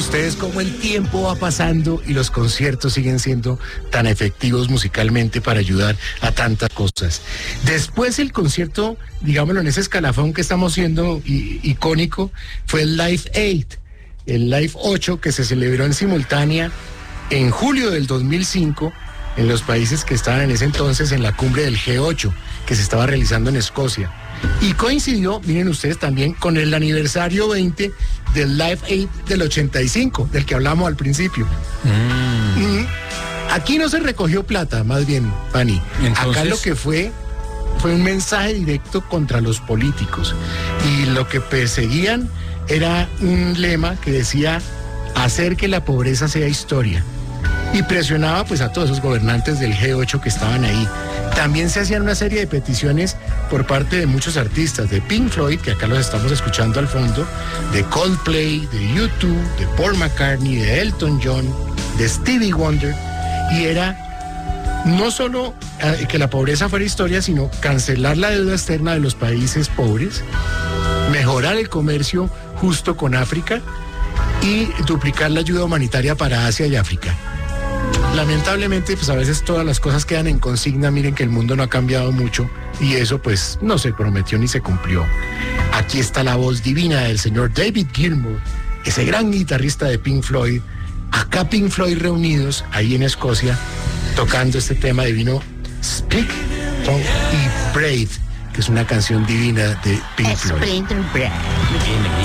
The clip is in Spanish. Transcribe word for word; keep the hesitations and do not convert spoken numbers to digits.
ustedes cómo el tiempo va pasando y los conciertos siguen siendo tan efectivos musicalmente para ayudar a tantas cosas. Después el concierto, digámoslo en ese escalafón que estamos siendo i- icónico, fue el Live ocho, el Live ocho que se celebró en simultánea en julio del dos mil cinco en los países que estaban en ese entonces en la cumbre del G ocho que se estaba realizando en Escocia. Y coincidió, miren ustedes también, con el aniversario veinte del Live ocho del ochenta y cinco, del que hablamos al principio. Mm. Mm. Aquí no se recogió plata, más bien, Pani. Entonces... Acá lo que fue fue un mensaje directo contra los políticos. Y lo que perseguían era un lema que decía hacer que la pobreza sea historia. Y presionaba pues a todos esos gobernantes del G ocho que estaban ahí. También se hacían una serie de peticiones por parte de muchos artistas, de Pink Floyd, que acá los estamos escuchando al fondo, de Coldplay, de U dos, de Paul McCartney, de Elton John, de Stevie Wonder, y era no solo eh, que la pobreza fuera historia, sino cancelar la deuda externa de los países pobres, mejorar el comercio justo con África y duplicar la ayuda humanitaria para Asia y África. Lamentablemente, pues a veces todas las cosas quedan en consigna. Miren que el mundo no ha cambiado mucho y eso pues no se prometió ni se cumplió. Aquí está la voz divina del señor David Gilmour, ese gran guitarrista de Pink Floyd. Acá Pink Floyd reunidos ahí en Escocia tocando este tema divino, Speak, Tongue y Breathe, que es una canción divina de Pink Floyd.